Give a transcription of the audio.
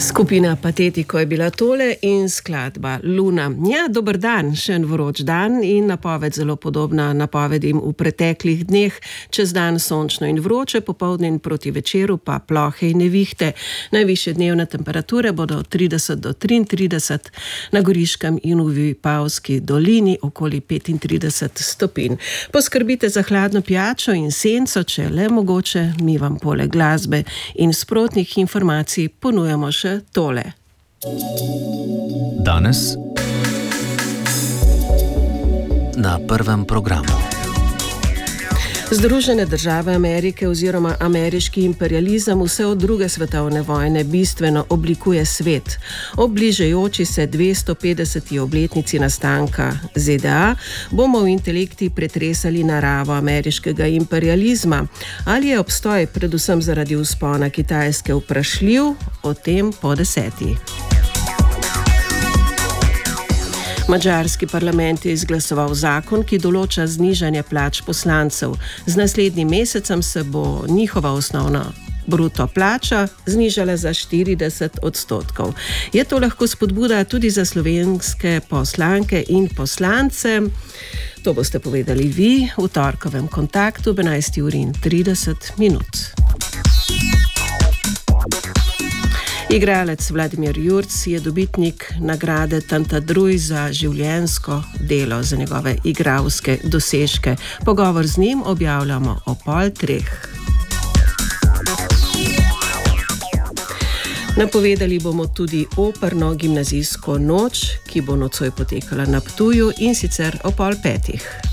Skupina Patetiko je bila tole in skladba Luna. Ja, dober dan, še en vroč dan in napoved zelo podobna napovedim v preteklih dneh. Čez dan sončno in vroče, popoldne in proti večeru pa plohe in nevihte. Najvišje dnevne temperature bodo od 30 do 33, na Goriškem in v Vipavski dolini okoli 35 stopinj. Poskrbite za hladno pijačo in senco, če le mogoče, mi vam poleg glasbe in sprotnih informacij ponujamo še tole. Danes na prvem programu. Združene države Amerike oziroma ameriški imperializem vse od druge svetovne vojne bistveno oblikuje svet. Ob bližajoči se 250. obletnici nastanka ZDA bomo v intelekti pretresali naravo ameriškega imperializma. Ali je obstoj predvsem zaradi vzpona Kitajske vprašljiv? O tem po 10. Madžarski parlament je izglasoval zakon, ki določa znižanje plač poslancev. Z naslednjim mesecem se bo njihova osnovna bruto plača znižala za 40%. Je to lahko spodbuda tudi za slovenske poslanke in poslance? To boste povedali vi v torkovem kontaktu ob 11:30. Igralec Vladimir Jurc je dobitnik nagrade Tantadruj za življenjsko delo, za njegove igralske dosežke. Pogovor z njim objavljamo o 2:30. Napovedali bomo tudi operno gimnazijsko noč, ki bo nocoj potekala na Ptuju in sicer o 4:30.